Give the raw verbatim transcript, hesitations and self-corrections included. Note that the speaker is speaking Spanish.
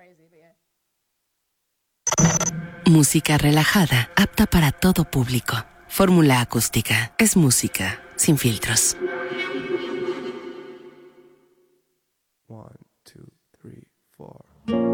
Música relajada, apta para todo público. Fórmula Acústica. Es música sin filtros. One, two, three, four.